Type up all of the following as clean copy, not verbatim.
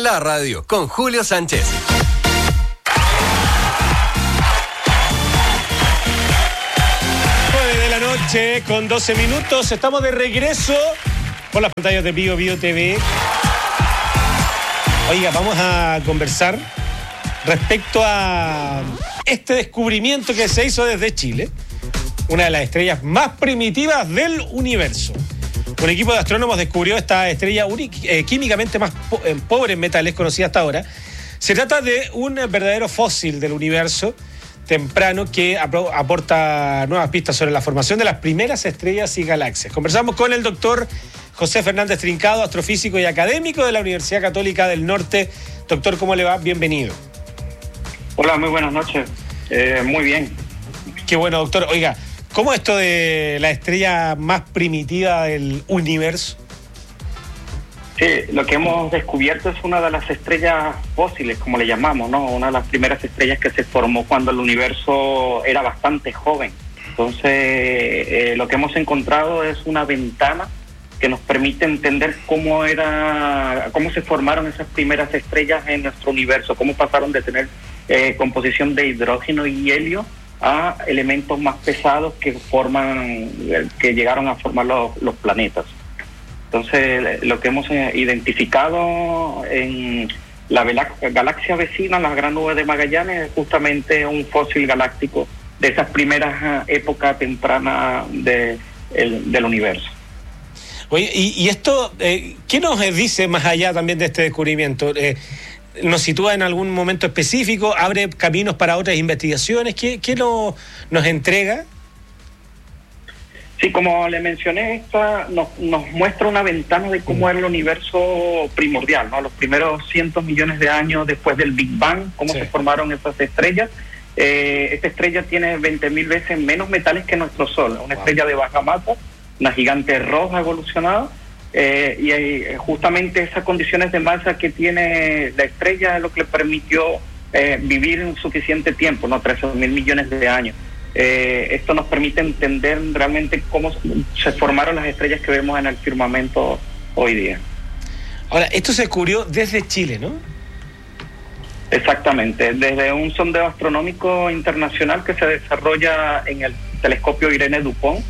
en la radio con Julio Sánchez. Noche con 12 minutos, estamos de regreso por las pantallas de Bio TV. Oiga, vamos a conversar respecto a este descubrimiento que se hizo desde Chile, una de las estrellas más primitivas del universo. Un equipo de astrónomos descubrió esta estrella químicamente más pobre en metales conocida hasta ahora. Se trata de un verdadero fósil del universo temprano que aporta nuevas pistas sobre la formación de las primeras estrellas y galaxias. Conversamos con el doctor José Fernández Trincado, astrofísico y académico de la Universidad Católica del Norte. Doctor, ¿cómo le va? Bienvenido. Hola, muy buenas noches. Muy bien. Qué bueno, doctor. Oiga, ¿cómo esto de la estrella más primitiva del universo? Sí, lo que hemos descubierto es una de las estrellas fósiles, como le llamamos, ¿no? Una de las primeras estrellas que se formó cuando el universo era bastante joven. Entonces, lo que hemos encontrado es una ventana que nos permite entender cómo se formaron esas primeras estrellas en nuestro universo, cómo pasaron de tener composición de hidrógeno y helio a elementos más pesados que llegaron a formar los planetas. Entonces, lo que hemos identificado en la galaxia vecina, la Gran Nube de Magallanes, es justamente un fósil galáctico de esas primeras épocas tempranas del universo. Oye, y esto, ¿qué nos dice más allá también de este descubrimiento? ¿Nos sitúa en algún momento específico? ¿Abre caminos para otras investigaciones? ¿Qué nos entrega? Sí, como le mencioné, esta nos muestra una ventana de cómo era el universo primordial, ¿no? Los primeros cientos millones de años después del Big Bang, cómo se formaron esas estrellas. Esta estrella tiene 20.000 veces menos metales que nuestro Sol, una estrella de baja masa, una gigante roja evolucionada, y justamente esas condiciones de masa que tiene la estrella es lo que le permitió vivir un suficiente tiempo, ¿no? 13.000 millones de años. Esto nos permite entender realmente cómo se formaron las estrellas que vemos en el firmamento hoy día. Ahora, esto se descubrió desde Chile, ¿no? Exactamente, desde un sondeo astronómico internacional que se desarrolla en el telescopio Irene Dupont,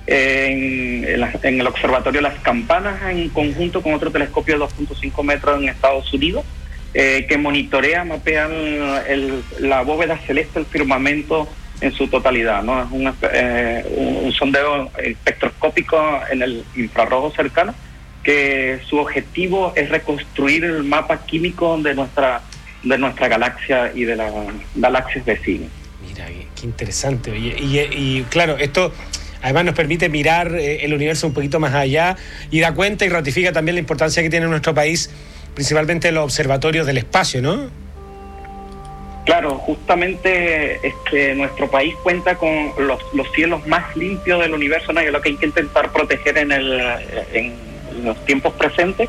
en el observatorio Las Campanas, en conjunto con otro telescopio de 2.5 metros en Estados Unidos, que mapea la bóveda celeste, el firmamento en su totalidad, ¿no? Es un sondeo espectroscópico en el infrarrojo cercano, que su objetivo es reconstruir el mapa químico de nuestra galaxia y de las galaxias vecinas. Mira, qué interesante. Oye, y claro, esto además nos permite mirar el universo un poquito más allá y da cuenta y ratifica también la importancia que tiene nuestro país, principalmente los observatorios del espacio, ¿no? Claro, justamente nuestro país cuenta con los cielos más limpios del universo, ¿no? Y es lo que hay que intentar proteger en los tiempos presentes.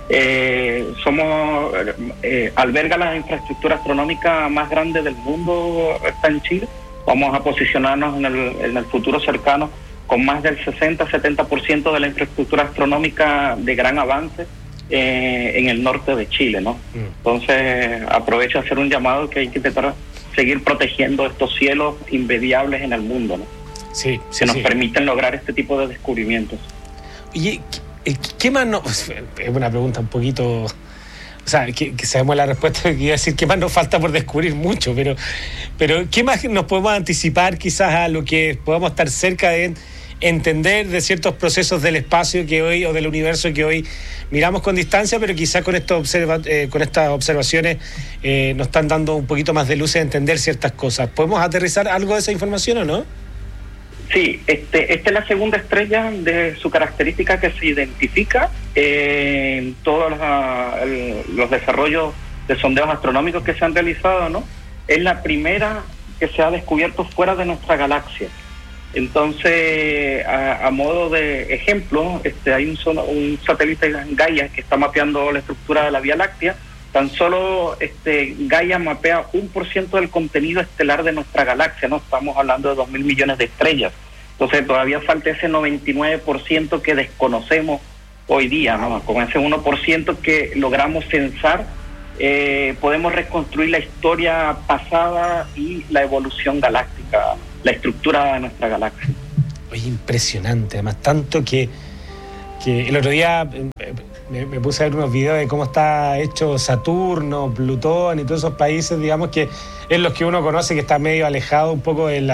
Alberga la infraestructura astronómica más grande del mundo, está en Chile. Vamos a posicionarnos en el futuro cercano con más del 60-70% de la infraestructura astronómica de gran avance en el norte de Chile, ¿no? Entonces aprovecho a hacer un llamado que hay que intentar seguir protegiendo estos cielos inmediables en el mundo, ¿no? Sí, que nos permiten lograr este tipo de descubrimientos. Oye, ¿qué más es una pregunta un poquito, o sea, que sabemos la respuesta, que iba a decir qué más nos falta por descubrir mucho, pero ¿qué más nos podemos anticipar quizás a lo que podamos estar cerca de entender de ciertos procesos del espacio que hoy, o del universo que hoy miramos con distancia, pero quizás con estas observaciones nos están dando un poquito más de luz a entender ciertas cosas? ¿Podemos aterrizar algo de esa información o no? Sí, esta es la segunda estrella de su característica que se identifica en todos los desarrollos de sondeos astronómicos que se han realizado, ¿no? Es la primera que se ha descubierto fuera de nuestra galaxia. Entonces, a modo de ejemplo, hay un satélite Gaia que está mapeando la estructura de la Vía Láctea. Tan solo Gaia mapea 1% del contenido estelar de nuestra galaxia, ¿no? Estamos hablando de 2.000 millones de estrellas. Entonces todavía falta ese 99% que desconocemos hoy día, ¿no? Con ese 1% que logramos censar podemos reconstruir la historia pasada y la evolución galáctica, la estructura de nuestra galaxia. Oye, impresionante, además, tanto que el otro día me puse a ver unos videos de cómo está hecho Saturno, Plutón y todos esos países, digamos, que es los que uno conoce, que está medio alejado un poco de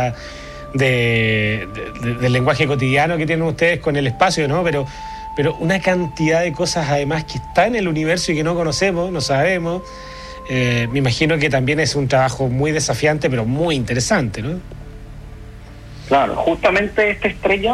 del lenguaje cotidiano que tienen ustedes con el espacio, ¿no? Pero una cantidad de cosas además que está en el universo y que no conocemos, no sabemos. Me imagino que también es un trabajo muy desafiante, pero muy interesante, ¿no? Claro, justamente esta estrella